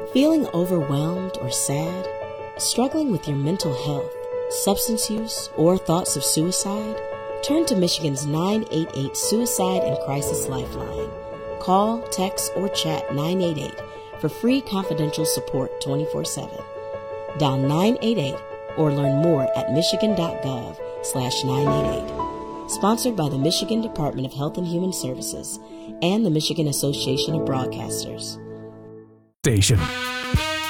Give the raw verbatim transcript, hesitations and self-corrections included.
Feeling overwhelmed or sad? Struggling with your mental health, substance use, or thoughts of suicide? Turn to Michigan's nine eight eight Suicide and Crisis Lifeline. Call, text, or chat nine eight eight for free confidential support twenty-four seven. Dial nine eight eight or learn more at michigan.gov slash 988. Sponsored by the Michigan Department of Health and Human Services and the Michigan Association of Broadcasters. Station.